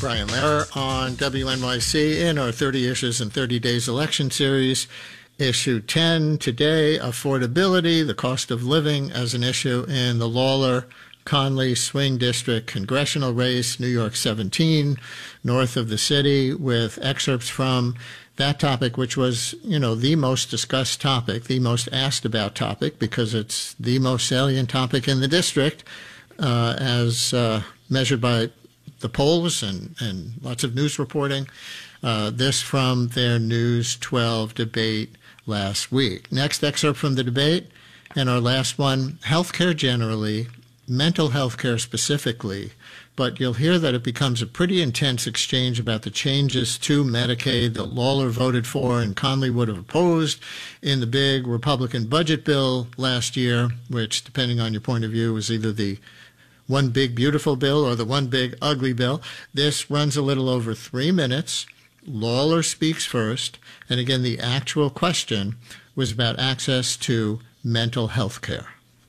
Brian Lehrer on WNYC in our 30 Issues in 30 Days election series. Issue 10 today, affordability, the cost of living as an issue in the Lawler-Conley Swing District congressional race, New York 17, north of the city, with excerpts from that topic, which was, the most discussed topic, the most asked about topic, because it's the most salient topic in the district, as measured by the polls and lots of news reporting. This from their News 12 debate last week. Next excerpt from the debate, and our last one, healthcare generally, mental health care specifically, but you'll hear that it becomes a pretty intense exchange about the changes to Medicaid that Lawler voted for and Conley would have opposed in the big Republican budget bill last year, which, depending on your point of view, was either the one big beautiful bill or the one big ugly bill. This runs a little over 3 minutes. Lawler speaks first, and again, the actual question was about access to mental health care.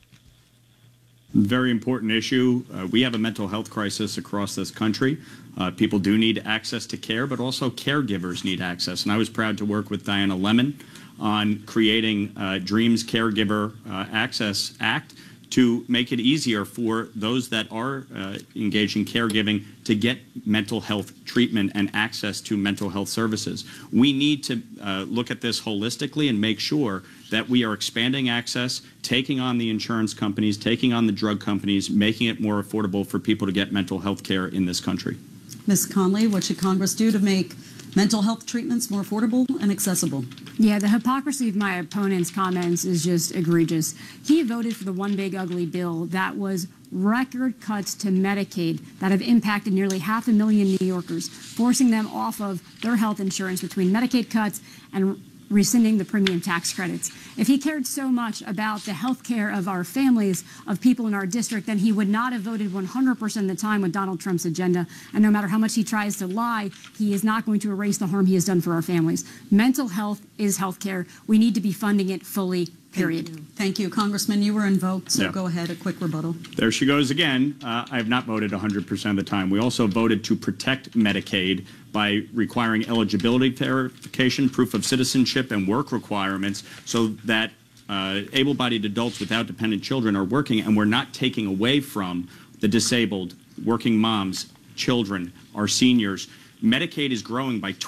Very important issue. We have a mental health crisis across this country. People do need access to care, but also caregivers need access. And I was proud to work with Diana Lemon on creating Dreams Caregiver Access Act to make it easier for those that are engaged in caregiving to get mental health treatment and access to mental health services. We need to look at this holistically and make sure that we are expanding access, taking on the insurance companies, taking on the drug companies, making it more affordable for people to get mental health care in this country. Ms. Conley, what should Congress do to make mental health treatments more affordable and accessible? Yeah, the hypocrisy of my opponent's comments is just egregious. He voted for the one big ugly bill that was record cuts to Medicaid that have impacted nearly 500,000 New Yorkers, forcing them off of their health insurance between Medicaid cuts and rescinding the premium tax credits. If he cared so much about the health care of our families, of people in our district, then he would not have voted 100% of the time with Donald Trump's agenda. And no matter how much he tries to lie, he is not going to erase the harm he has done for our families. Mental health is health care. We need to be funding it fully, period. Thank you. Congressman, you were invoked, so go ahead, a quick rebuttal. There she goes again. I have not voted 100% of the time. We also voted to protect Medicaid by requiring eligibility verification, proof of citizenship, and work requirements so that able-bodied adults without dependent children are working, and we're not taking away from the disabled, working moms, children, our seniors. Medicaid is growing by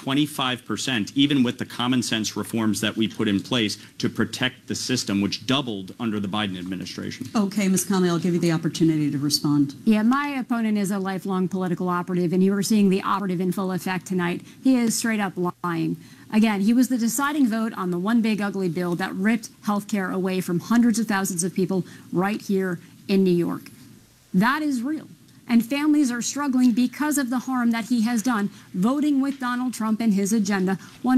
25%, even with the common sense reforms that we put in place to protect the system, which doubled under the Biden administration. Okay, Ms. Conley, I'll give you the opportunity to respond. Yeah, my opponent is a lifelong political operative, and you are seeing the operative in full effect tonight. He is straight up lying. Again, he was the deciding vote on the one big ugly bill that ripped health care away from hundreds of thousands of people right here in New York. That is real. And families are struggling because of the harm that he has done, voting with Donald Trump and his agenda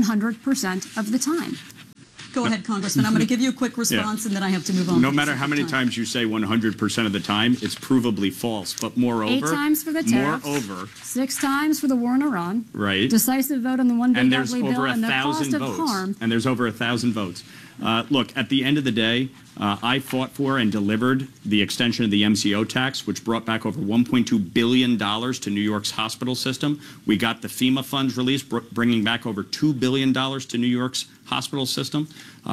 100% of the time. Go ahead, Congressman. I'm going to give you a quick response, and then I have to move on. No matter how many times you say 100% of the time, it's provably false. But moreover, 8 times for the tariffs, 6 times for the war in Iran, right? Decisive vote on the one big ugly bill, and the cost of harm. And there's over 1,000 votes. Look, at the end of the day, I fought for and delivered the extension of the MCO tax, which brought back over $1.2 billion to New York's hospital system. We got the FEMA funds released, bringing back over $2 billion to New York's hospital system.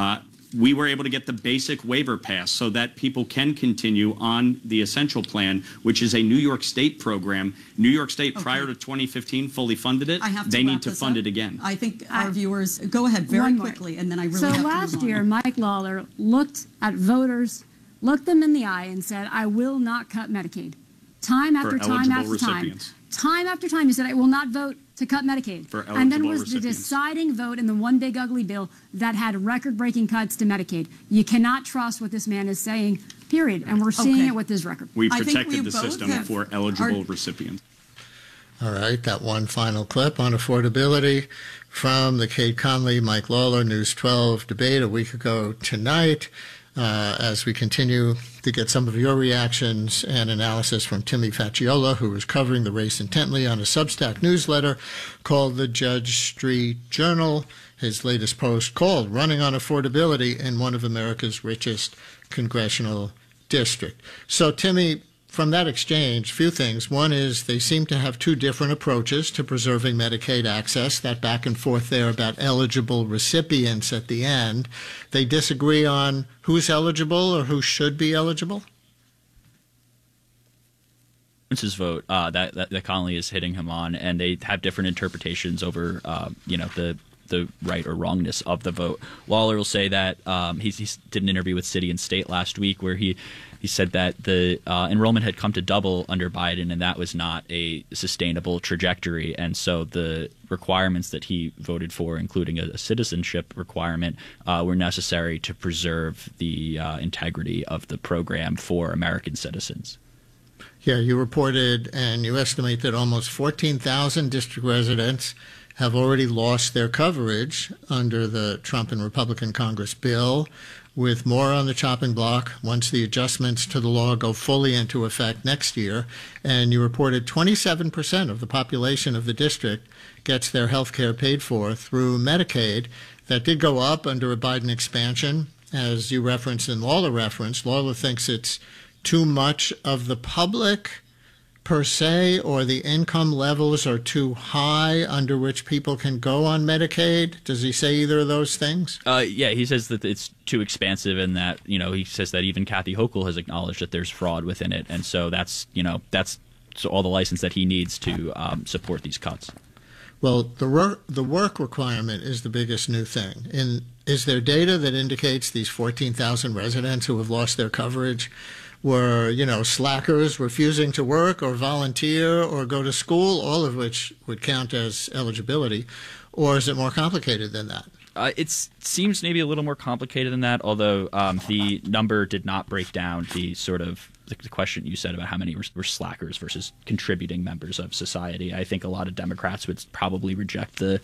We were able to get the basic waiver passed so that people can continue on the Essential Plan, which is a New York State program. New York State, prior to 2015, fully funded it. They need to fund it again. I think our viewers, go ahead very quickly, and then I really have to move on. So last year, Mike Lawler looked at voters, looked them in the eye, and said, I will not cut Medicaid. Time after time after time. Time after time, he said, I will not vote to cut Medicaid. And then was the deciding vote in the one big ugly bill that had record-breaking cuts to Medicaid. You cannot trust what this man is saying, period. And we're seeing it with his record. We protected the system for eligible recipients. All right, that one final clip on affordability from the Kate Conley, Mike Lawler, News 12 debate a week ago tonight. As we continue to get some of your reactions and analysis from Timmy Faciola, who is covering the race intently on a Substack newsletter called the Judge Street Journal. His latest post called Running on Affordability in One of America's Richest Congressional District. So, Timmy, from that exchange, few things. One is they seem to have two different approaches to preserving Medicaid access, that back and forth there about eligible recipients at the end. They disagree on who's eligible or who should be eligible. His vote that Connolly is hitting him on, and they have different interpretations over the right or wrongness of the vote. Lawler will say that he did an interview with City and State last week where he said that the enrollment had come to double under Biden, and that was not a sustainable trajectory. And so the requirements that he voted for, including a citizenship requirement, were necessary to preserve the integrity of the program for American citizens. Yeah, you reported and you estimate that almost 14,000 district residents have already lost their coverage under the Trump and Republican Congress bill, with more on the chopping block once the adjustments to the law go fully into effect next year. And you reported 27% of the population of the district gets their health care paid for through Medicaid. That did go up under a Biden expansion, as you referenced and Lawler referenced. Lawler thinks it's too much of the public per se, or the income levels are too high under which people can go on Medicaid? Does he say either of those things? Yeah, he says that it's too expansive, and that he says that even Kathy Hochul has acknowledged that there's fraud within it, and so that's all the license that he needs to support these cuts. Well, the work requirement is the biggest new thing. Is there data that indicates these 14,000 residents who have lost their coverage were, slackers refusing to work or volunteer or go to school, all of which would count as eligibility? Or is it more complicated than that? It seems maybe a little more complicated than that, although the number did not break down the sort of the question you said about how many were slackers versus contributing members of society. I think a lot of Democrats would probably reject the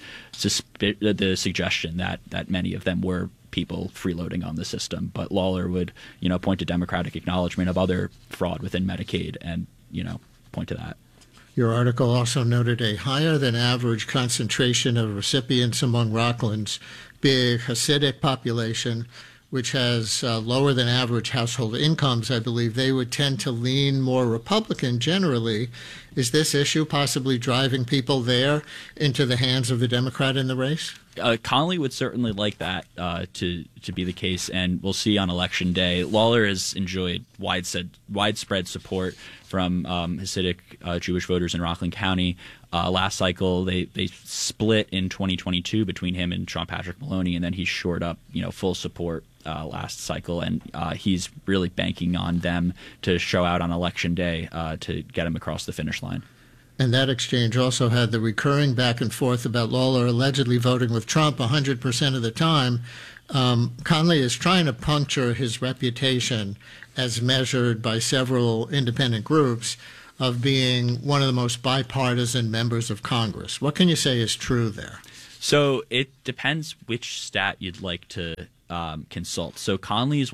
suggestion that many of them were people freeloading on the system. But Lawler would, point to Democratic acknowledgement of other fraud within Medicaid and, point to that. Your article also noted a higher than average concentration of recipients among Rockland's big Hasidic population, which has lower than average household incomes. I believe they would tend to lean more Republican generally. Is this issue possibly driving people there into the hands of the Democrat in the race? Connolly would certainly like that to be the case, and we'll see on Election Day. Lawler has enjoyed widespread support from Hasidic Jewish voters in Rockland County. Last cycle, they split in 2022 between him and Sean Patrick Maloney, and then he shored up full support last cycle, and he's really banking on them to show out on Election Day to get him across the finish line. And that exchange also had the recurring back and forth about Lawler allegedly voting with Trump 100% of the time. Connolly is trying to puncture his reputation, as measured by several independent groups, of being one of the most bipartisan members of Congress. What can you say is true there? So it depends which stat you'd like to consult. So Connolly's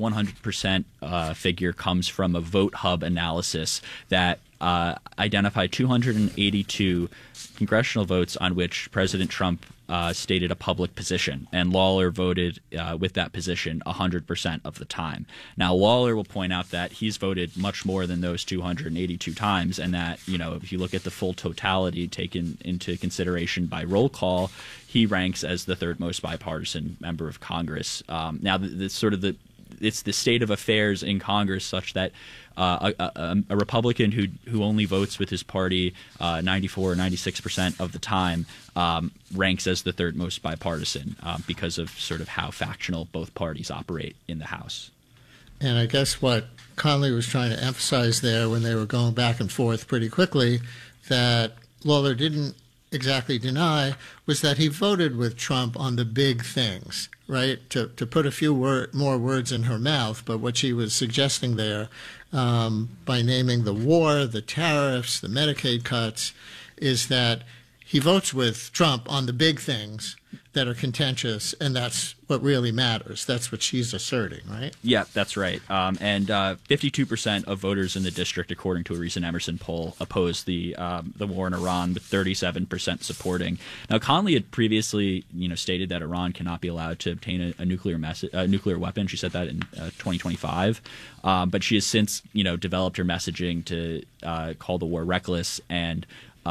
100% figure comes from a Vote Hub analysis that identified 282 congressional votes on which President Trump stated a public position, and Lawler voted with that position 100% of the time. Now, Lawler will point out that he's voted much more than those 282 times, and that, if you look at the full totality taken into consideration by roll call, he ranks as the third most bipartisan member of Congress. Now, it's the state of affairs in Congress such that a Republican who only votes with his party 94 or 96% of the time ranks as the third most bipartisan because of sort of how factional both parties operate in the House. And I guess what Connolly was trying to emphasize there when they were going back and forth pretty quickly, that Lawler didn't exactly deny, was that he voted with Trump on the big things, right? To put a few more words in her mouth, but what she was suggesting there, by naming the war, the tariffs, the Medicaid cuts, is that he votes with Trump on the big things, that are contentious, and that's what really matters. That's what she's asserting, right? Yeah, that's right. And 52% of voters in the district, according to a recent Emerson poll, opposed the war in Iran, with 37% supporting. Now, Conley had previously, stated that Iran cannot be allowed to obtain a nuclear weapon. She said that in 2025, but she has since, developed her messaging to call the war reckless and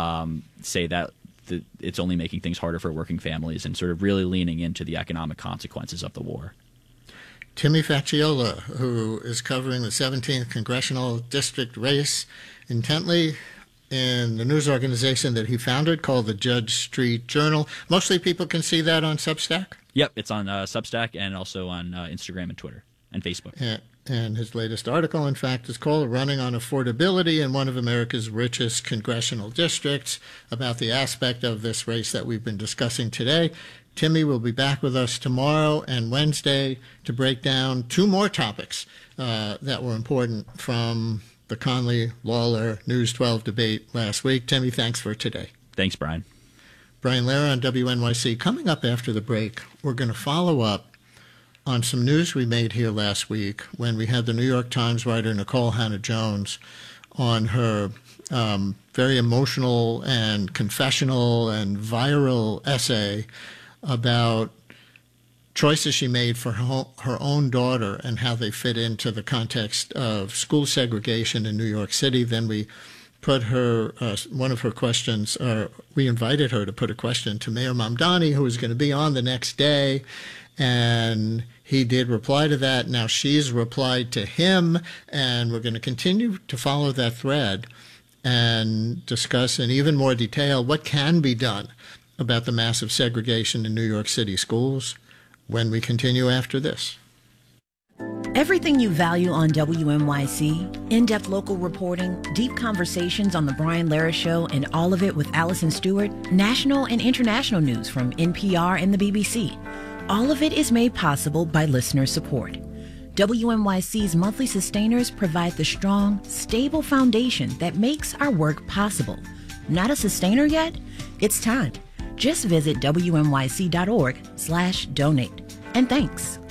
say that it's only making things harder for working families and sort of really leaning into the economic consequences of the war. Timmy Facciola, who is covering the 17th Congressional District race intently in the news organization that he founded called the Judge Street Journal. Mostly people can see that on Substack? Yep, it's on Substack and also on Instagram and Twitter and Facebook. And his latest article, in fact, is called Running on Affordability in One of America's Richest Congressional Districts, about the aspect of this race that we've been discussing today. Timmy will be back with us tomorrow and Wednesday to break down two more topics that were important from the Conley-Lawler News 12 debate last week. Timmy, thanks for today. Thanks, Brian. Brian Lehrer on WNYC. Coming up after the break, we're going to follow up on some news we made here last week when we had the New York Times writer Nikole Hannah-Jones on her very emotional and confessional and viral essay about choices she made for her own daughter and how they fit into the context of school segregation in New York City. Then we put her, one of her questions, we invited her to put a question to Mayor Mamdani, who was going to be on the next day, and he did reply to that. Now she's replied to him, and we're going to continue to follow that thread and discuss in even more detail what can be done about the massive segregation in New York City schools when we continue after this. Everything you value on WNYC, in-depth local reporting, deep conversations on The Brian Lehrer Show, and all of it with Allison Stewart, national and international news from NPR and the BBC. All of it is made possible by listener support. WNYC's monthly sustainers provide the strong, stable foundation that makes our work possible. Not a sustainer yet? It's time. Just visit WNYC.org/donate. And thanks.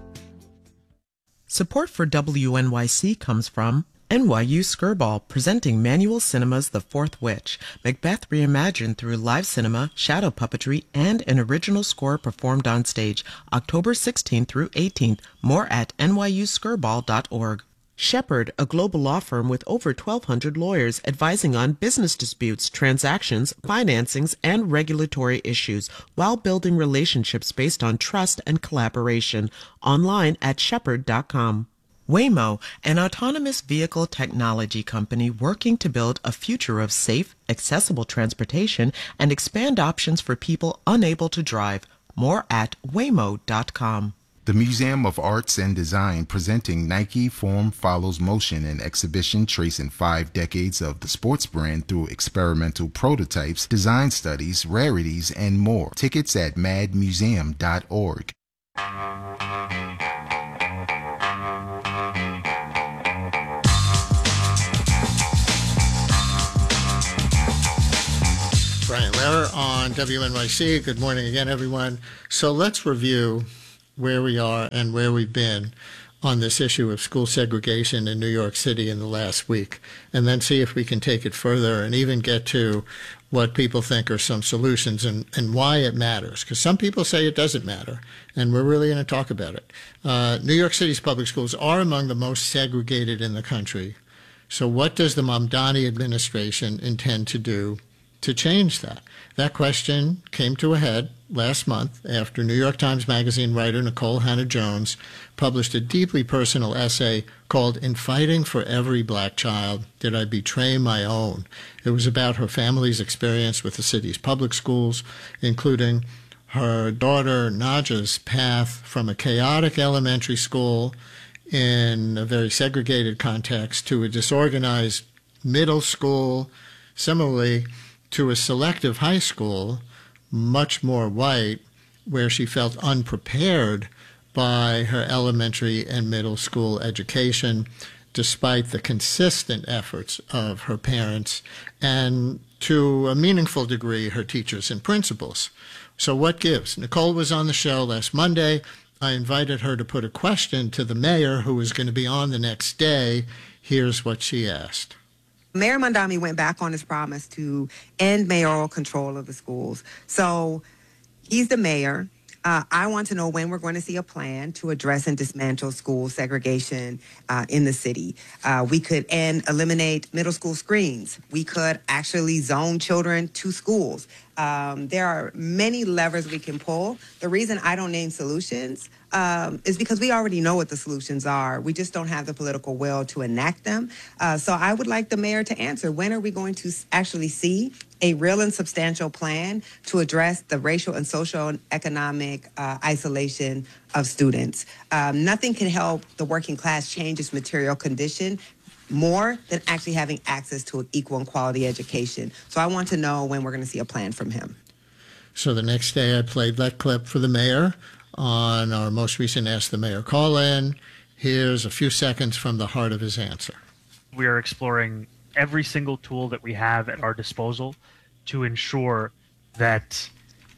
Support for WNYC comes from NYU Skirball, presenting Manual Cinema's The Fourth Witch, Macbeth reimagined through live cinema, shadow puppetry, and an original score performed on stage, October 16th through 18th. More at nyuskirball.org. Shepherd, a global law firm with over 1,200 lawyers advising on business disputes, transactions, financings, and regulatory issues while building relationships based on trust and collaboration. Online at shepherd.com. Waymo, an autonomous vehicle technology company working to build a future of safe, accessible transportation and expand options for people unable to drive. More at waymo.com. The Museum of Arts and Design presenting Nike Form Follows Motion, an exhibition tracing 5 decades of the sports brand through experimental prototypes, design studies, rarities, and more. Tickets at madmuseum.org. Brian Lehrer on WNYC. Good morning again, everyone. So let's review where we are and where we've been on this issue of school segregation in New York City in the last week, and then see if we can take it further and even get to what people think are some solutions and why it matters. Because some people say it doesn't matter, and we're really going to talk about it. New York City's public schools are among the most segregated in the country. So what does the Mamdani administration intend to do to change that? That question came to a head last month after New York Times Magazine writer Nikole Hannah-Jones published a deeply personal essay called "In Fighting for Every Black Child, Did I Betray My Own?" It was about her family's experience with the city's public schools, including her daughter Naja's path from a chaotic elementary school in a very segregated context to a disorganized middle school, similarly to a selective high school, much more white, where she felt unprepared by her elementary and middle school education, despite the consistent efforts of her parents, and to a meaningful degree, her teachers and principals. So what gives? Nicole was on the show last Monday. I invited her to put a question to the mayor, who was going to be on the next day. Here's what she asked. Mayor Mondami went back on his promise to end mayoral control of the schools. So he's the mayor. I want to know when we're going to see a plan to address and dismantle school segregation in the city. We could eliminate middle school screens. We could actually zone children to schools. There are many levers we can pull. The reason I don't name solutions is because we already know what the solutions are. We just don't have the political will to enact them. So I would like the mayor to answer, when are we going to actually see a real and substantial plan to address the racial and social and economic isolation of students? Nothing can help the working class change its material condition more than actually having access to an equal and quality education. So I want to know when we're going to see a plan from him. So the next day I played that clip for the mayor on our most recent Ask the Mayor call-in. Here's a few seconds from the heart of his answer. We are exploring every single tool that we have at our disposal to ensure that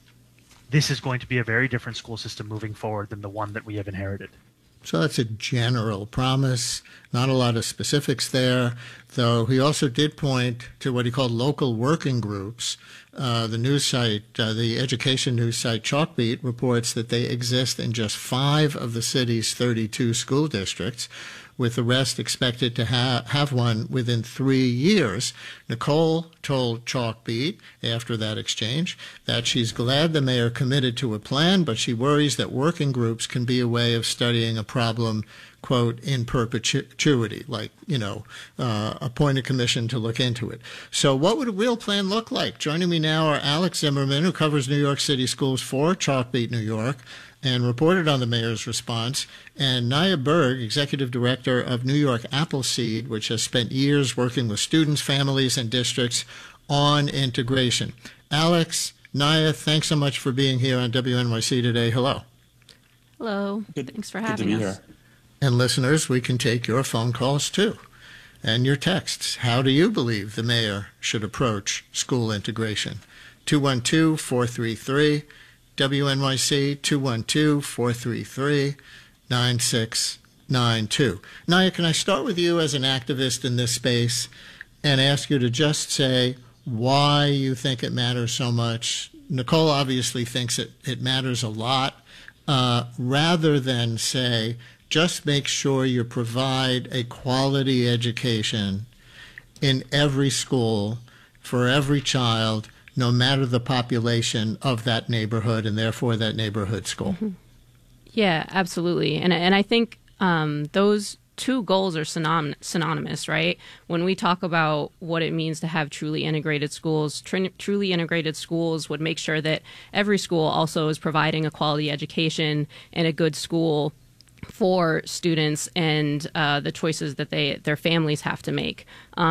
this is going to be a very different school system moving forward than the one that we have inherited. So that's a general promise, not a lot of specifics there, though he also did point to what he called local working groups. The news site, the education news site Chalkbeat, reports that they exist in just 5 of the city's 32 school districts, with the rest expected to have one within 3 years. Nicole told Chalkbeat after that exchange that she's glad the mayor committed to a plan, but she worries that working groups can be a way of studying a problem, quote, in perpetuity, like, appoint a commission to look into it. So what would a real plan look like? Joining me now are Alex Zimmerman, who covers New York City schools for Chalkbeat New York, and reported on the mayor's response, and Naya Berg, executive director of New York Appleseed, which has spent years working with students, families, and districts on integration. Alex, Naya, thanks so much for being here on WNYC today. Hello. Hello. Thanks for having us. Here. And listeners, we can take your phone calls too, and your texts. How do you believe the mayor should approach school integration? 212-433 WNYC, 212-433-9692. Naya, can I start with you as an activist in this space and ask you to just say why you think it matters so much? Nicole obviously thinks it matters a lot, rather than say, just make sure you provide a quality education in every school for every child, no matter the population of that neighborhood and therefore that neighborhood school. Mm-hmm. Yeah, absolutely. And I think those two goals are synonymous, right? When we talk about what it means to have truly integrated schools, truly integrated schools would make sure that every school also is providing a quality education and a good school for students and the choices that their families have to make.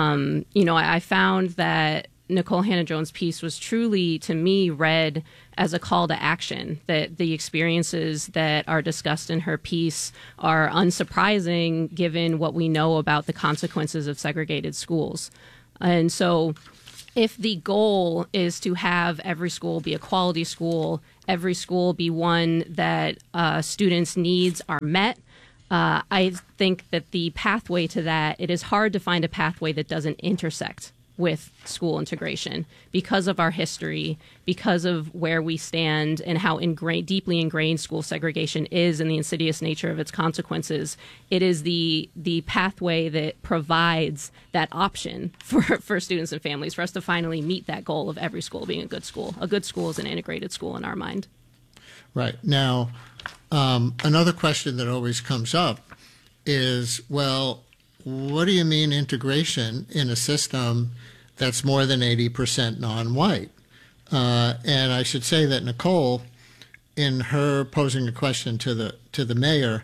I found that Nicole Hannah-Jones' piece was truly, to me, read as a call to action, that the experiences that are discussed in her piece are unsurprising given what we know about the consequences of segregated schools. And so if the goal is to have every school be a quality school, every school be one that students' needs are met, I think that the pathway to that, it is hard to find a pathway that doesn't intersect with school integration because of our history, because of where we stand and how deeply ingrained school segregation is and the insidious nature of its consequences. It is the pathway that provides that option for students and families for us to finally meet that goal of every school being a good school. A good school is an integrated school in our mind. Right. Now, another question that always comes up is, well, what do you mean integration in a system that's more than 80% non-white? And I should say that Nicole, in her posing a question to the mayor,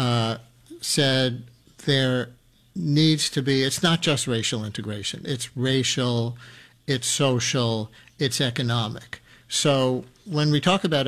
said there needs to be, it's not just racial integration, it's racial, it's social, it's economic. So when we talk about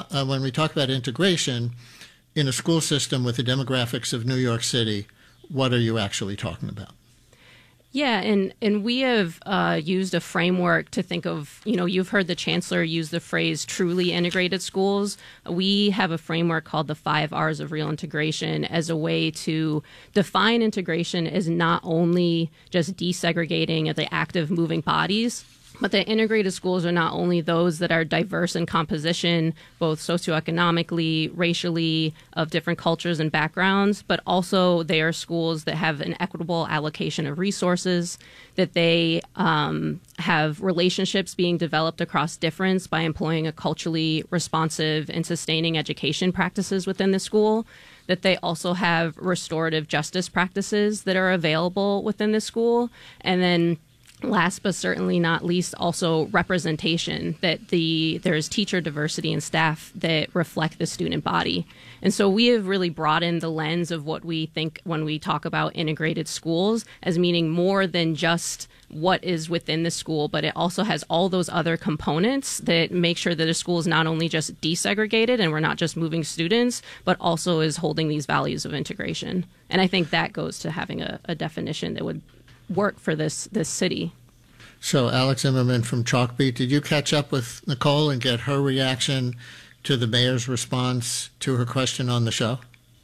integration in a school system with the demographics of New York City, what are you actually talking about? Yeah, and we have used a framework to think of, you've heard the chancellor use the phrase truly integrated schools. We have a framework called the 5 R's of real integration as a way to define integration as not only just desegregating the act of moving bodies, but the integrated schools are not only those that are diverse in composition, both socioeconomically, racially, of different cultures and backgrounds, but also they are schools that have an equitable allocation of resources, that they have relationships being developed across difference by employing a culturally responsive and sustaining education practices within the school, that they also have restorative justice practices that are available within the school, and then last but certainly not least, also representation, that there is teacher diversity and staff that reflect the student body. And so we have really broadened the lens of what we think when we talk about integrated schools as meaning more than just what is within the school, but it also has all those other components that make sure that a school is not only just desegregated and we're not just moving students, but also is holding these values of integration. And I think that goes to having a definition that would work for this city. So Alex Zimmerman from Chalkbeat, did you catch up with Nicole and get her reaction to the mayor's response to her question on the show?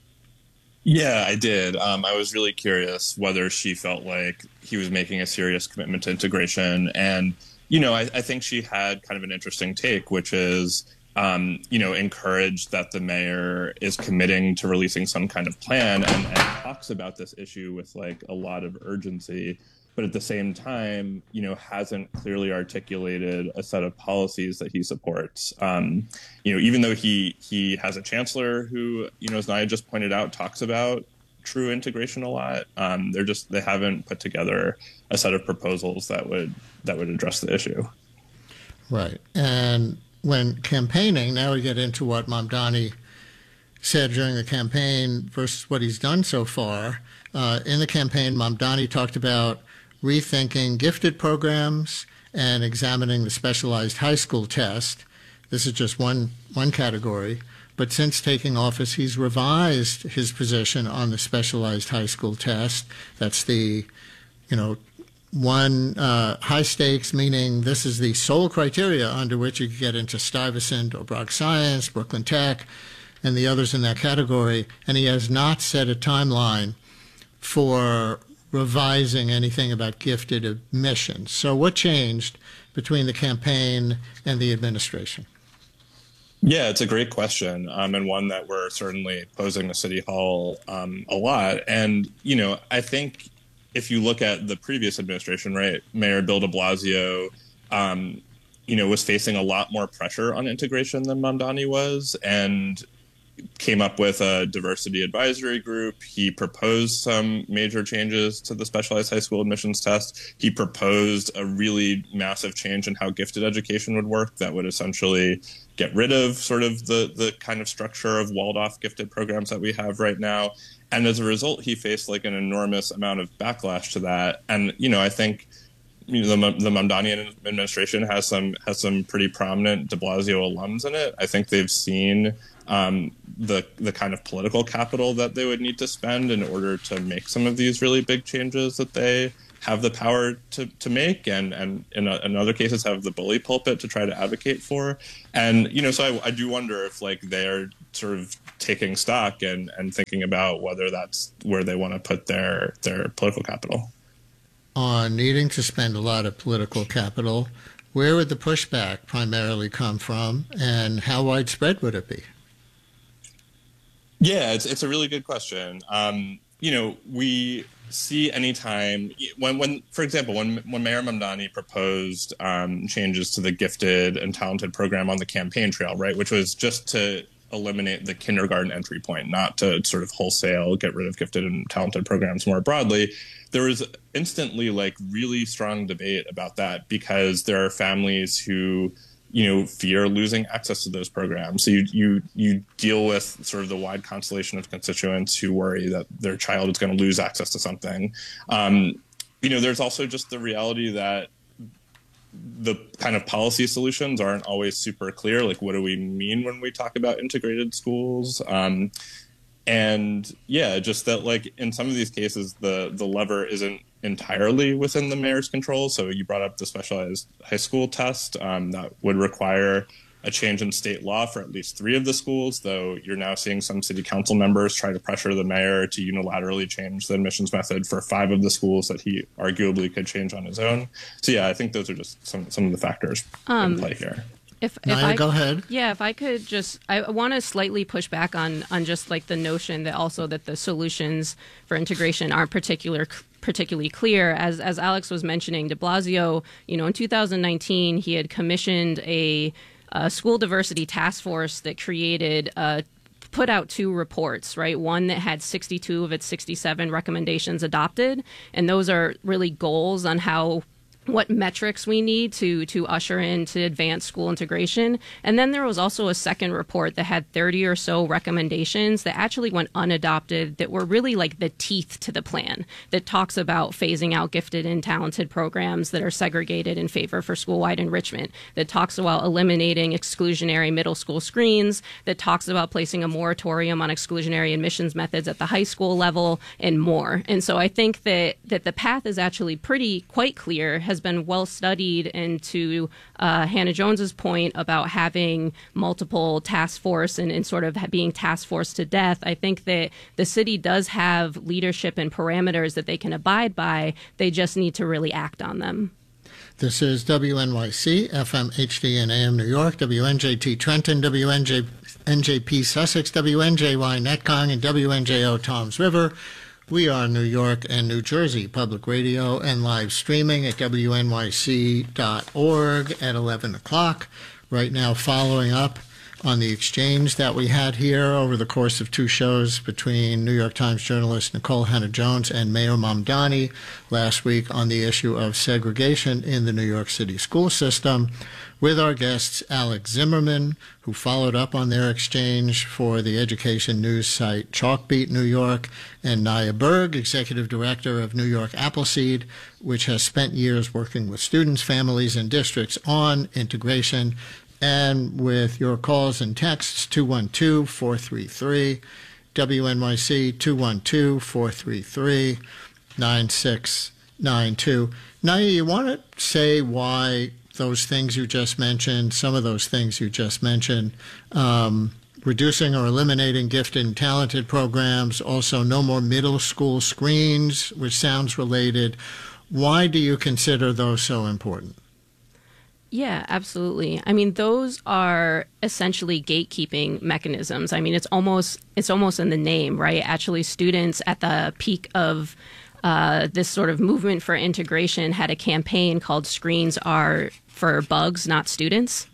Yeah, I did. I was really curious whether she felt like he was making a serious commitment to integration. And, I think she had kind of an interesting take, which is, encouraged that the mayor is committing to releasing some kind of plan and talks about this issue with like a lot of urgency, but at the same time, hasn't clearly articulated a set of policies that he supports. Even though he has a chancellor who, as Naya just pointed out, talks about true integration a lot, they haven't put together a set of proposals that would address the issue. Right. And when campaigning, now we get into what Mamdani said during the campaign versus what he's done so far. In the campaign, Mamdani talked about rethinking gifted programs and examining the specialized high school test. This is just one category. But since taking office, he's revised his position on the specialized high school test. That's the, one high stakes, meaning this is the sole criteria under which you can get into Stuyvesant or Brock Science, Brooklyn Tech, and the others in that category. And he has not set a timeline for revising anything about gifted admissions. So what changed between the campaign and the administration? Yeah, it's a great question, and one that we're certainly posing to City Hall a lot. And, I think if you look at the previous administration, right, Mayor Bill de Blasio, was facing a lot more pressure on integration than Mamdani was, and came up with a diversity advisory group. He proposed some major changes to the specialized high school admissions test. He proposed a really massive change in how gifted education would work that would essentially get rid of sort of the kind of structure of walled off gifted programs that we have right now. And as a result, he faced like an enormous amount of backlash to that. And, I think the Mamdani administration has some pretty prominent de Blasio alums in it. I think they've seen the kind of political capital that they would need to spend in order to make some of these really big changes that they have the power to make, and in other cases have the bully pulpit to try to advocate for. And, so I do wonder if like they're sort of taking stock and thinking about whether that's where they want to put their political capital. On needing to spend a lot of political capital, where would the pushback primarily come from, and how widespread would it be? Yeah, it's a really good question. We see anytime when, for example, when Mayor Mamdani proposed changes to the gifted and talented program on the campaign trail, right, which was just to eliminate the kindergarten entry point, not to sort of wholesale get rid of gifted and talented programs more broadly. There was instantly like really strong debate about that because there are families who fear losing access to those programs. So you deal with sort of the wide constellation of constituents who worry that their child is going to lose access to something. There's also just the reality that the kind of policy solutions aren't always super clear. Like, what do we mean when we talk about integrated schools? And yeah, just that like in some of these cases, the lever isn't entirely within the mayor's control. So you brought up the specialized high school test that would require a change in state law for at least 3 of the schools, though you're now seeing some city council members try to pressure the mayor to unilaterally change the admissions method for 5 of the schools that he arguably could change on his own. So yeah, I think those are just some of the factors in play here. If go ahead. Yeah, if I could just, I want to slightly push back on just like the notion that also that the solutions for integration aren't particularly clear. As Alex was mentioning, de Blasio, in 2019, he had commissioned a school diversity task force that put out 2 reports, right? One that had 62 of its 67 recommendations adopted, and those are really goals on what metrics we need to usher in to advance school integration. And then there was also a second report that had 30 or so recommendations that actually went unadopted that were really like the teeth to the plan, that talks about phasing out gifted and talented programs that are segregated in favor for school-wide enrichment, that talks about eliminating exclusionary middle school screens, that talks about placing a moratorium on exclusionary admissions methods at the high school level, and more. And so I think that the path is actually quite clear, has been well studied, and to Hannah Jones's point about having multiple task force and sort of being task force to death, I think that the city does have leadership and parameters that they can abide by. They just need to really act on them. This is WNYC, FM, HD, and AM New York, WNJT Trenton, WNJP Sussex, WNJY Netcong, and WNJO Toms River. We are New York and New Jersey Public Radio and live streaming at WNYC.org at 11 o'clock. Right now, following up on the exchange that we had here over the course of 2 shows between New York Times journalist Nikole Hannah-Jones and Mayor Mamdani last week on the issue of segregation in the New York City school system, with our guests Alex Zimmerman, who followed up on their exchange for the education news site Chalkbeat New York, and Naya Berg, Executive Director of New York Appleseed, which has spent years working with students, families, and districts on integration. And with your calls and texts, 212-433, WNYC 212-433-9692. Naya, you want to say why those things you just mentioned, some of those things you just mentioned, reducing or eliminating gifted and talented programs, also no more middle school screens, which sounds related. Why do you consider those so important? Yeah, absolutely. I mean, those are essentially gatekeeping mechanisms. I mean, it's almost in the name, right? Actually, students at the peak of this sort of movement for integration had a campaign called Screens Are for Bugs, Not Students.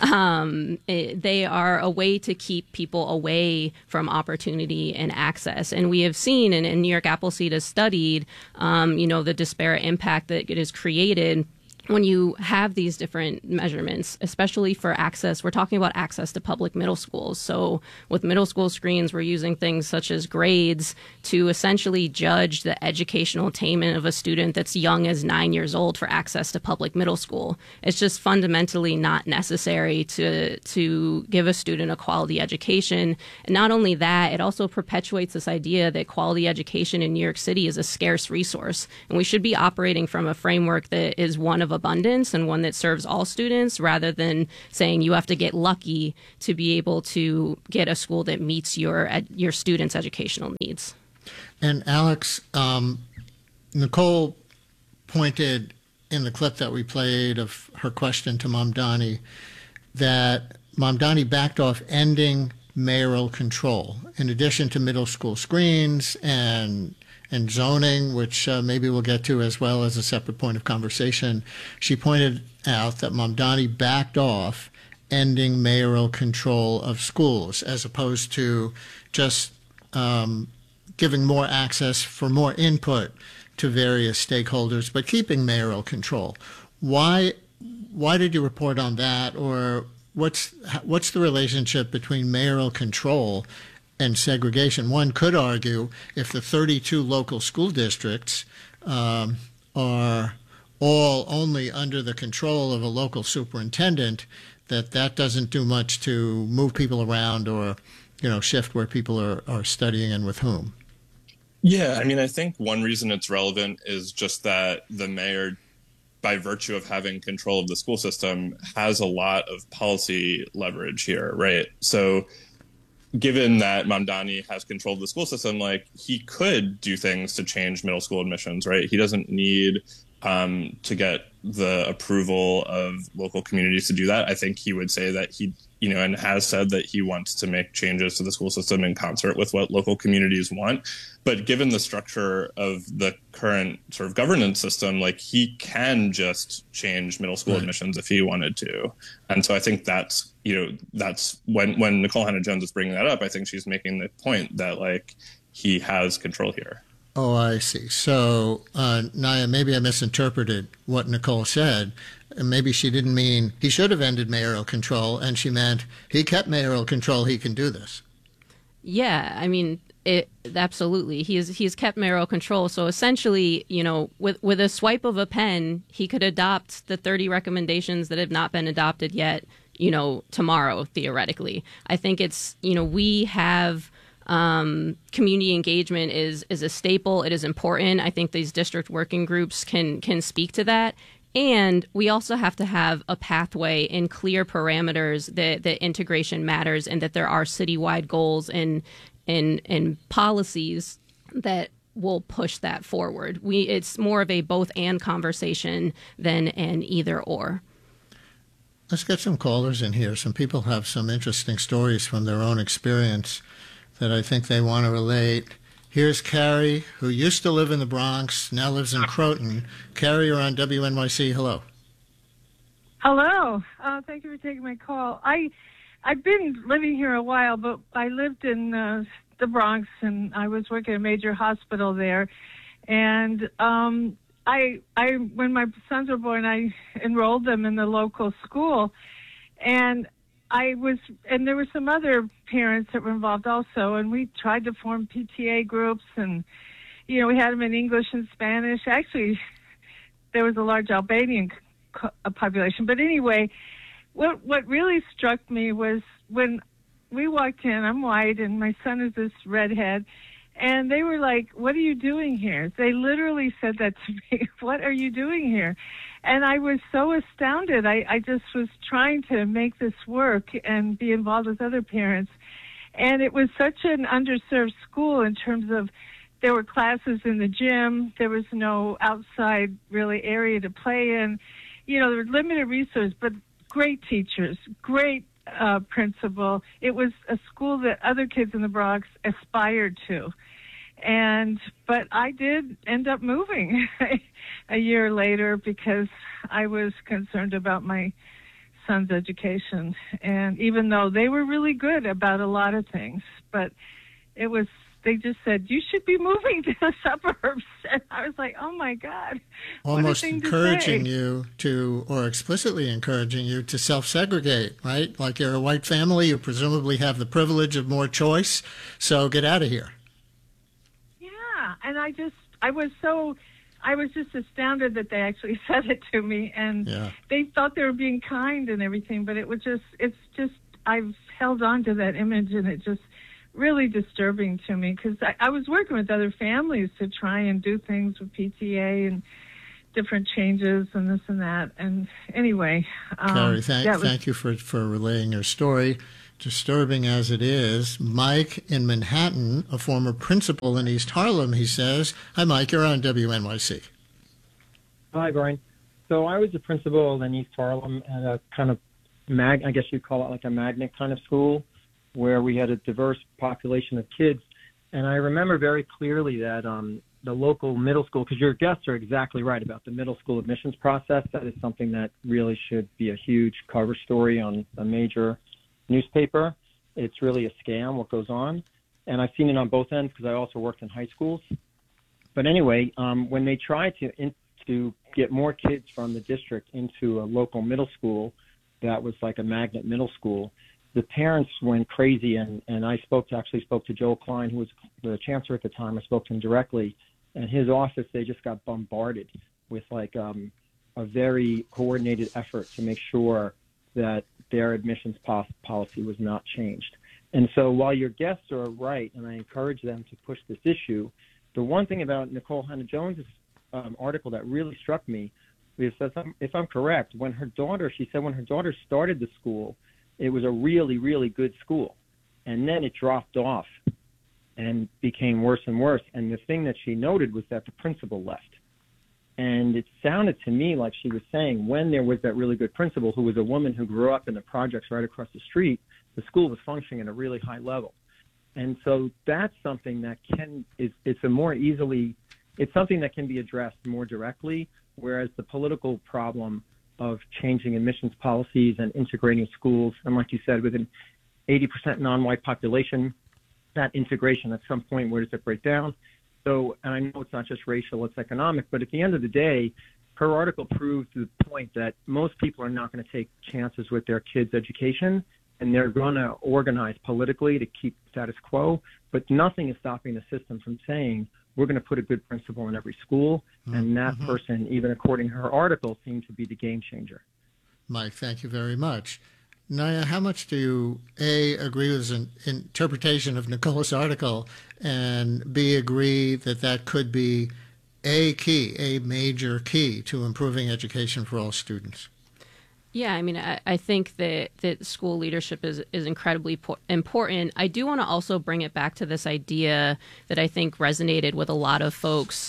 They are a way to keep people away from opportunity and access. And we have seen, and New York Appleseed has studied, the disparate impact that it has created when you have these different measurements, especially for access. We're talking about access to public middle schools. So with middle school screens, we're using things such as grades to essentially judge the educational attainment of a student that's young as 9 years old for access to public middle school. It's just fundamentally not necessary to give a student a quality education. And not only that, it also perpetuates this idea that quality education in New York City is a scarce resource. And we should be operating from a framework that is one of abundance and one that serves all students, rather than saying you have to get lucky to be able to get a school that meets your students' educational needs. And Alex, Nikole pointed in the clip that we played of her question to Mamdani that Mamdani backed off ending mayoral control in addition to middle school screens and zoning, which maybe we'll get to as well as a separate point of conversation. She pointed out that Mamdani backed off ending mayoral control of schools as opposed to just giving more access for more input to various stakeholders, but keeping mayoral control. Why did you report on that, or what's the relationship between mayoral control and segregation? One could argue if the 32 local school districts are all only under the control of a local superintendent, that doesn't do much to move people around or shift where people are studying and with whom. Yeah, I mean, I think one reason it's relevant is just that the mayor, by virtue of having control of the school system, has a lot of policy leverage here, right? So given that Mamdani has control of the school system, like, he could do things to change middle school admissions, right? He doesn't need to get the approval of local communities to do that. I think he would say that he, and has said that he wants to make changes to the school system in concert with what local communities want. But given the structure of the current sort of governance system, like, he can just change middle school admissions if he wanted to. And so I think that's when Nikole Hannah-Jones is bringing that up, I think she's making the point that, like, he has control here. Oh, I see. So, Naya, maybe I misinterpreted what Nikole said. Maybe she didn't mean he should have ended mayoral control, and she meant he kept mayoral control, he can do this. Yeah, I mean, absolutely. He's kept mayoral control. So essentially, with a swipe of a pen, he could adopt the 30 recommendations that have not been adopted yet, tomorrow, theoretically. I think it's, we have... community engagement is a staple. It is important. I think these district working groups can speak to that. And we also have to have a pathway and clear parameters that integration matters, and that there are citywide goals and policies that will push that forward. It's more of a both and conversation than an either or. Let's get some callers in here. Some people have some interesting stories from their own experience that I think they want to relate. Here's Carrie, who used to live in the Bronx, now lives in Croton. Carrie, you're on WNYC. Hello. Hello. Thank you for taking my call. I've been living here a while, but I lived in the Bronx, and I was working at a major hospital there. And I when my sons were born, I enrolled them in the local school, and there were some other parents that were involved also, and we tried to form PTA groups, and, we had them in English and Spanish. Actually, there was a large Albanian population. But anyway, what really struck me was when we walked in, I'm white, and my son is this redhead, and they were like, "What are you doing here?" They literally said that to me, "What are you doing here?" And I was so astounded. I just was trying to make this work and be involved with other parents. And it was such an underserved school in terms of there were classes in the gym. There was no outside really area to play in. There were limited resources, but great teachers, great principal. It was a school that other kids in the Bronx aspired to. But I did end up moving a year later because I was concerned about my son's education. And even though they were really good about a lot of things, but they just said, "You should be moving to the suburbs." And I was like, oh my God. Almost encouraging you or explicitly encouraging you to self-segregate, right? Like, you're a white family, you presumably have the privilege of more choice, so get out of here. And I was just astounded that they actually said it to me, and they thought they were being kind and everything, but it's just, I've held on to that image, and it just really disturbing to me, because I was working with other families to try and do things with PTA and different changes and this and that. And anyway, Carrie, thank you for relaying your story. Disturbing as it is, Mike in Manhattan, a former principal in East Harlem, he says. Hi, Mike. You're on WNYC. Hi, Brian. So I was a principal in East Harlem at a kind of I guess you'd call it like a magnet kind of school, where we had a diverse population of kids. And I remember very clearly that the local middle school, because your guests are exactly right about the middle school admissions process. That is something that really should be a huge cover story on a major newspaper. It's really a scam what goes on, and I've seen it on both ends because I also worked in high schools. But anyway, when they tried to get more kids from the district into a local middle school that was like a magnet middle school, the parents went crazy, and I actually spoke to Joel Klein, who was the chancellor at the time. I spoke to him directly, and his office, they just got bombarded with like a very coordinated effort to make sure that their admissions policy was not changed. And so while your guests are right, and I encourage them to push this issue, The one thing about Nicole Hannah-Jones' article that really struck me is that, if I'm correct, she said when her daughter started the school, it was a really, really good school. And then it dropped off and became worse and worse. And the thing that she noted was that the principal left. And it sounded to me like she was saying when there was that really good principal, who was a woman who grew up in the projects right across the street, the school was functioning at a really high level. And so that's something that it's something that can be addressed more directly, whereas the political problem of changing admissions policies and integrating schools, and like you said, with an 80% non-white population, that integration at some point, where does it break down? So, and I know it's not just racial, it's economic, but at the end of the day, her article proves the point that most people are not going to take chances with their kids' education, and they're going to organize politically to keep status quo, but nothing is stopping the system from saying, we're going to put a good principal in every school, and that person, even according to her article, seemed to be the game changer. Mike, thank you very much. Naya, how much do you, A, agree with an interpretation of Nicola's article, and B, agree that that could be a major key to improving education for all students? Yeah, I mean, I think that school leadership is incredibly important. I do want to also bring it back to this idea that I think resonated with a lot of folks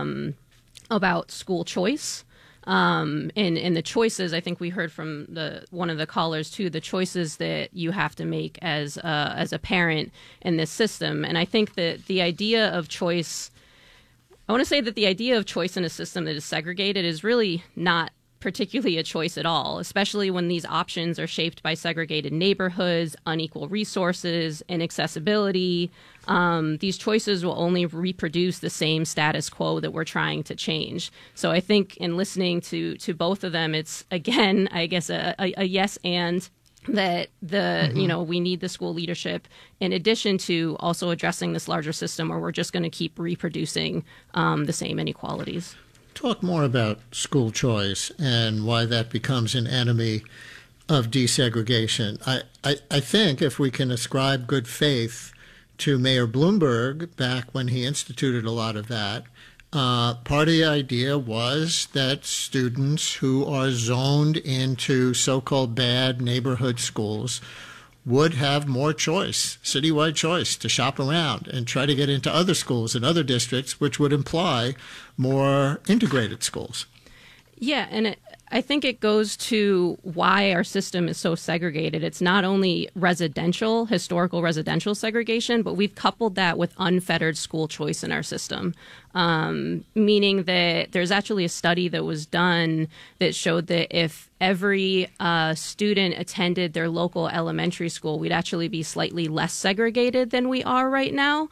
about school choice. And the choices, I think we heard from one of the callers too, the choices that you have to make as a parent in this system. And I think that the idea of choice, I want to say that the idea of choice in a system that is segregated is really not particularly a choice at all, especially when these options are shaped by segregated neighborhoods, unequal resources, inaccessibility. These choices will only reproduce the same status quo that we're trying to change. So I think in listening to both of them, it's, again, I guess, a yes and that we need the school leadership in addition to also addressing this larger system where we're just going to keep reproducing the same inequalities. Talk more about school choice and why that becomes an enemy of desegregation. I think if we can ascribe good faith to Mayor Bloomberg back when he instituted a lot of that, part of the idea was that students who are zoned into so-called bad neighborhood schools would have more choice, citywide choice, to shop around and try to get into other schools in other districts, which would imply more integrated schools. Yeah, and I think it goes to why our system is so segregated. It's not only historical residential segregation, but we've coupled that with unfettered school choice in our system, meaning that there's actually a study that was done that showed that if every student attended their local elementary school, we'd actually be slightly less segregated than we are right now.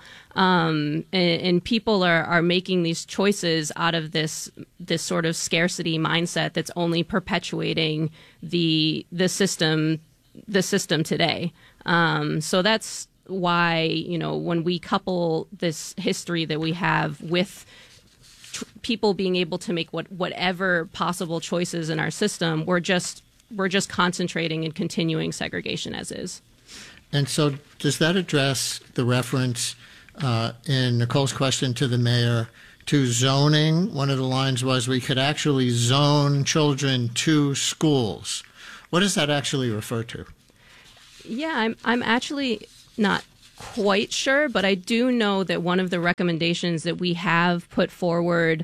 And people are making these choices out of this sort of scarcity mindset that's only perpetuating the system today. So that's why, when we couple this history that we have with people being able to make whatever possible choices in our system, we're just concentrating and continuing segregation as is. And so does that address the reference in Nicole's question to the mayor to zoning? One of the lines was we could actually zone children to schools. What does that actually refer to? Yeah, I'm actually not quite sure, but I do know that one of the recommendations that we have put forward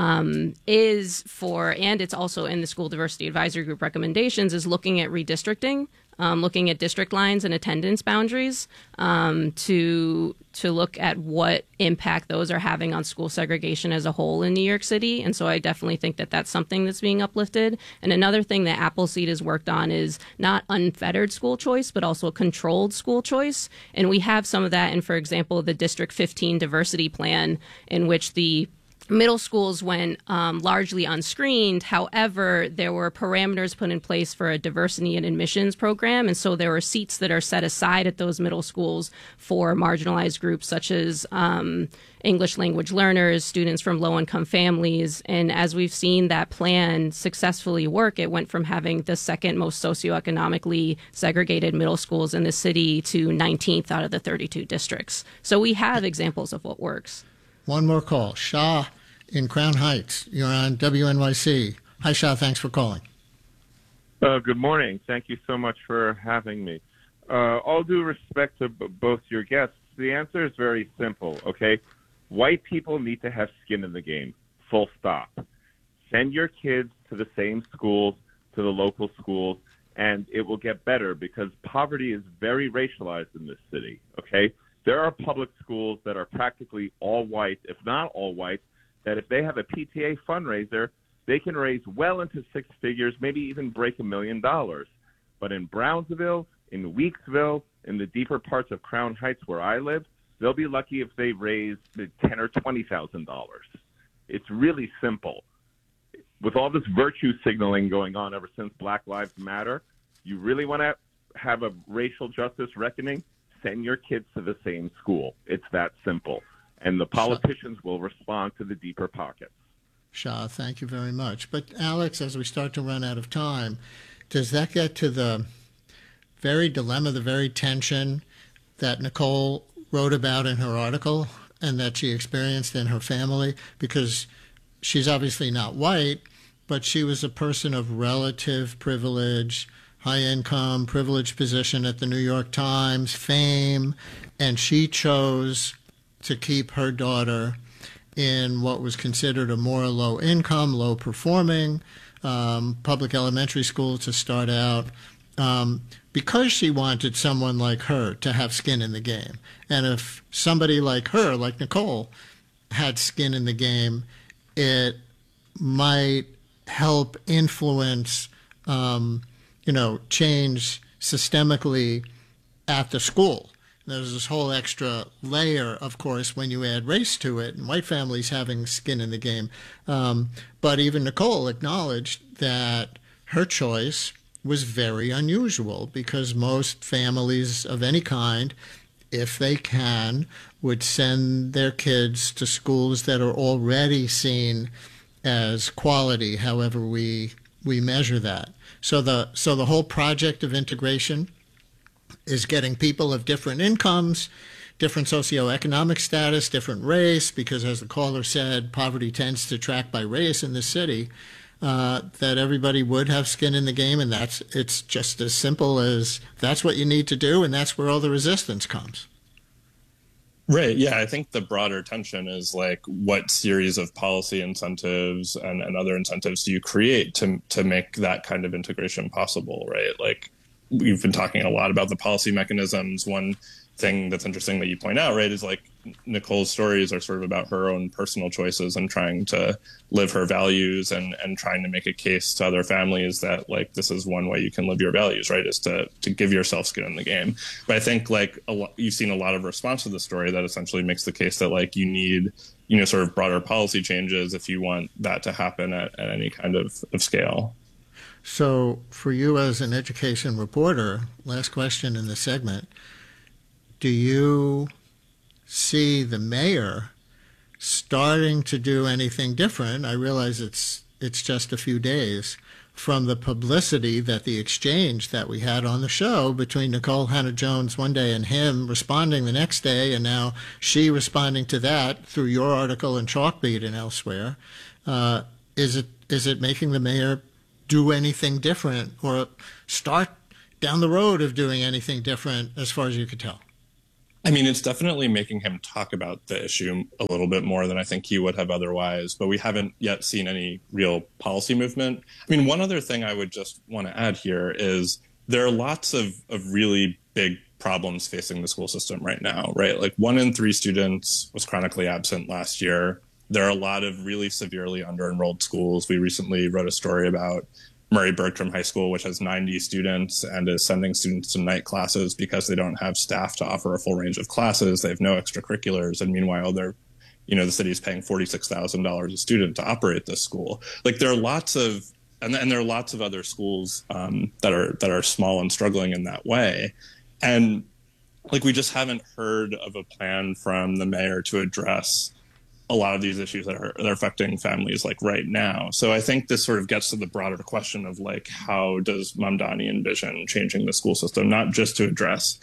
is for, and it's also in the School Diversity Advisory Group recommendations, is looking at redistricting, looking at district lines and attendance boundaries to look at what impact those are having on school segregation as a whole in New York City. And so I definitely think that that's something that's being uplifted. And another thing that Appleseed has worked on is not unfettered school choice, but also controlled school choice. And we have some of that in, for example, the District 15 diversity plan, in which the middle schools went largely unscreened. However, there were parameters put in place for a diversity and admissions program. And so there were seats that are set aside at those middle schools for marginalized groups such as English language learners, students from low-income families. And as we've seen that plan successfully work, it went from having the second most socioeconomically segregated middle schools in the city to 19th out of the 32 districts. So we have examples of what works. one more call. Shah in Crown Heights. You're on WNYC. Hi, Shah. Thanks for calling. Good morning. Thank you so much for having me. All due respect to both your guests, the answer is very simple, okay? White people need to have skin in the game, full stop. Send your kids to the same schools, to the local schools, and it will get better because poverty is very racialized in this city, okay? There are public schools that are practically all white, if not all white, that if they have a PTA fundraiser, they can raise well into six figures, maybe even break $1 million. But in Brownsville, in Weeksville, in the deeper parts of Crown Heights where I live, they'll be lucky if they raise $10,000 or $20,000. It's really simple. With all this virtue signaling going on ever since Black Lives Matter, you really want to have a racial justice reckoning, send your kids to the same school. It's that simple. And the politicians will respond to the deeper pockets. Shah, thank you very much. But Alex, as we start to run out of time, does that get to the very dilemma, the very tension that Nicole wrote about in her article and that she experienced in her family? Because she's obviously not white, but she was a person of relative privilege, high income, privileged position at the New York Times, fame, and she chose to keep her daughter in what was considered a more low income, low performing public elementary school to start out because she wanted someone like her to have skin in the game. And if somebody like her, like Nicole, had skin in the game, it might help influence, change systemically at the school. There's this whole extra layer, of course, when you add race to it, and white families having skin in the game. But even Nicole acknowledged that her choice was very unusual because most families of any kind, if they can, would send their kids to schools that are already seen as quality, however we measure that. So the whole project of integration is getting people of different incomes, different socioeconomic status, different race, because as the caller said, poverty tends to track by race in the city, that everybody would have skin in the game, and it's just as simple as that's what you need to do, and that's where all the resistance comes. Right. Yeah. I think the broader tension is like what series of policy incentives and other incentives do you create to make that kind of integration possible, right? Like we've been talking a lot about the policy mechanisms. One thing that's interesting that you point out, right, is like Nicole's stories are sort of about her own personal choices and trying to live her values and trying to make a case to other families that like this is one way you can live your values, right, is to give yourself skin in the game. But I think like you've seen a lot of response to the story that essentially makes the case that like you need, sort of broader policy changes if you want that to happen at any kind of scale. So for you as an education reporter, last question in the segment, do you see the mayor starting to do anything different? I realize it's just a few days from the publicity that the exchange that we had on the show between Nicole Hannah-Jones one day and him responding the next day, and now she responding to that through your article in Chalkbeat and elsewhere. Is it making the mayor do anything different or start down the road of doing anything different as far as you could tell? I mean, it's definitely making him talk about the issue a little bit more than I think he would have otherwise, but we haven't yet seen any real policy movement. I mean, one other thing I would just want to add here is there are lots of really big problems facing the school system right now, right? Like 1 in 3 students was chronically absent last year. There are a lot of really severely under-enrolled schools. We recently wrote a story about Murray Bergstrom High School, which has 90 students and is sending students to night classes because they don't have staff to offer a full range of classes. They have no extracurriculars. And meanwhile, the city is paying $46,000 a student to operate this school. Like there are lots of, and there are lots of other schools that are small and struggling in that way. And like, we just haven't heard of a plan from the mayor to address a lot of these issues that are affecting families like right now. So I think this sort of gets to the broader question of like, how does Mamdani envision changing the school system, not just to address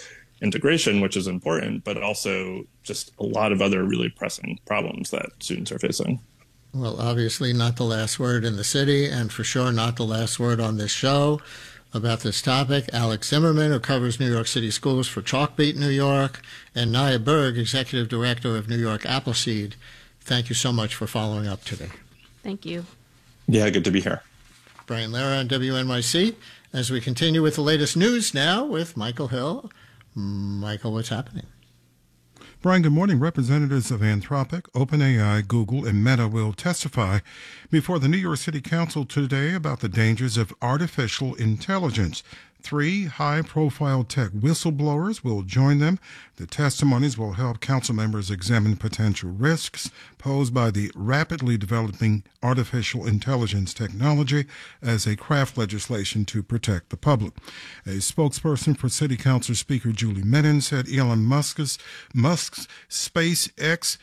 integration, which is important, but also just a lot of other really pressing problems that students are facing. Well, obviously not the last word in the city, and for sure not the last word on this show about this topic. Alex Zimmerman, who covers New York City schools for Chalkbeat New York, and Naya Berg, Executive Director of New York Appleseed. Thank you so much for following up today. Thank you. Yeah, good to be here. Brian Lara on WNYC. As we continue with the latest news now with Michael Hill. Michael, what's happening? Brian, good morning. Representatives of Anthropic, OpenAI, Google, and Meta will testify before the New York City Council today about the dangers of artificial intelligence. 3 high-profile tech whistleblowers will join them. The testimonies will help council members examine potential risks posed by the rapidly developing artificial intelligence technology as they craft legislation to protect the public. A spokesperson for City Council Speaker Julie Menin said Elon Musk's SpaceX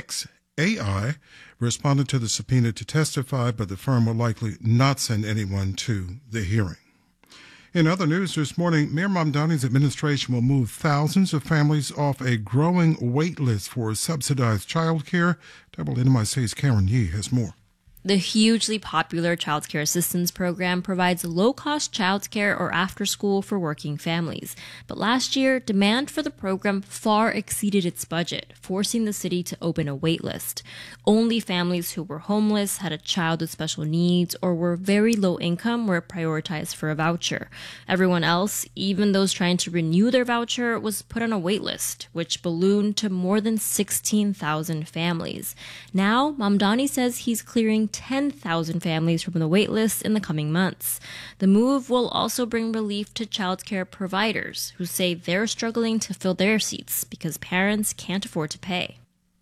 xAI responded to the subpoena to testify, but the firm will likely not send anyone to the hearing. In other news this morning, Mayor Mamdani's administration will move thousands of families off a growing wait list for subsidized child care. WNYC's Karen Yee has more. The hugely popular Child Care Assistance Program provides low-cost child care or after-school for working families. But last year, demand for the program far exceeded its budget, forcing the city to open a wait list. Only families who were homeless, had a child with special needs, or were very low income were prioritized for a voucher. Everyone else, even those trying to renew their voucher, was put on a wait list, which ballooned to more than 16,000 families. Now, Mamdani says he's clearing 10,000 families from the wait list in the coming months. The move will also bring relief to child care providers who say they're struggling to fill their seats because parents can't afford to pay.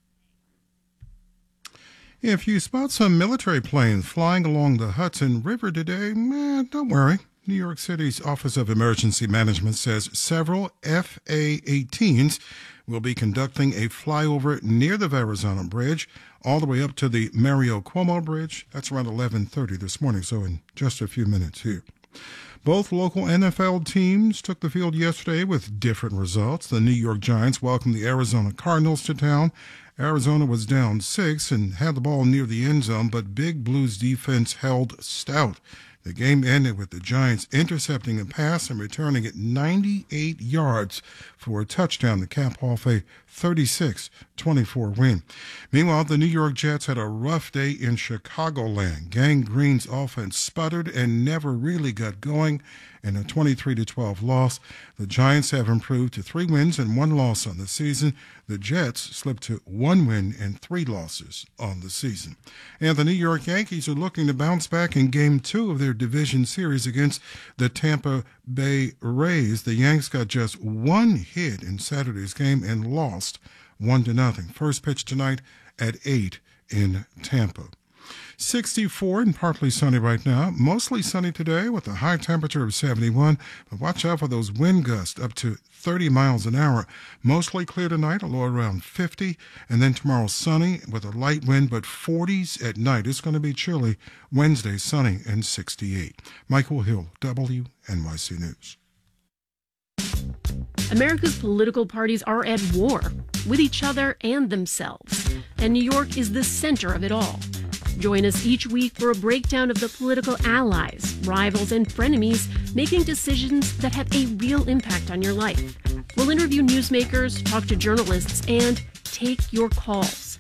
If you spot some military planes flying along the Hudson River today, don't worry. New York City's Office of Emergency Management says several FA-18s will be conducting a flyover near the Verrazano Bridge all the way up to the Mario Cuomo Bridge. That's around 11:30 this morning, so in just a few minutes here. Both local NFL teams took the field yesterday with different results. The New York Giants welcomed the Arizona Cardinals to town. Arizona was down 6 and had the ball near the end zone, but Big Blue's defense held stout. The game ended with the Giants intercepting a pass and returning it 98 yards for a touchdown to cap off a 36-24 win. Meanwhile, the New York Jets had a rough day in Chicagoland. Gang Green's offense sputtered and never really got going in a 23-12 loss. The Giants have improved to 3 wins and 1 loss on the season. The Jets slipped to 1 win and 3 losses on the season. And the New York Yankees are looking to bounce back in Game 2 of their division series against the Tampa Bay Rays. The Yanks got just 1 hit in Saturday's game and lost 1-0. First pitch tonight at 8 in Tampa. 64 and partly sunny right now. Mostly sunny today with a high temperature of 71. But watch out for those wind gusts up to 30 miles an hour. Mostly clear tonight, a low around 50. And then tomorrow sunny with a light wind, but 40s at night. It's going to be chilly. Wednesday sunny and 68. Michael Hill, WNYC News. America's political parties are at war with each other and themselves. And New York is the center of it all. Join us each week for a breakdown of the political allies, rivals, and frenemies making decisions that have a real impact on your life. We'll interview newsmakers, talk to journalists, and take your calls.